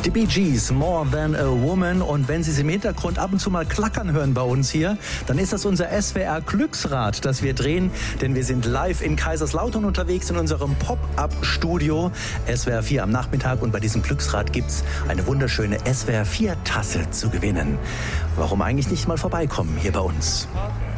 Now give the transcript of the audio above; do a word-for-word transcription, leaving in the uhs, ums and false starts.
Die Bee Gees, More Than a Woman. Und wenn Sie es im Hintergrund ab und zu mal klackern hören bei uns hier, dann ist das unser S W R Glücksrad, das wir drehen. Denn wir sind live in Kaiserslautern unterwegs in unserem Pop-Up-Studio S W R vier am Nachmittag. Und bei diesem Glücksrad gibt's eine wunderschöne S W R vier Tasse zu gewinnen. Warum eigentlich nicht mal vorbeikommen hier bei uns?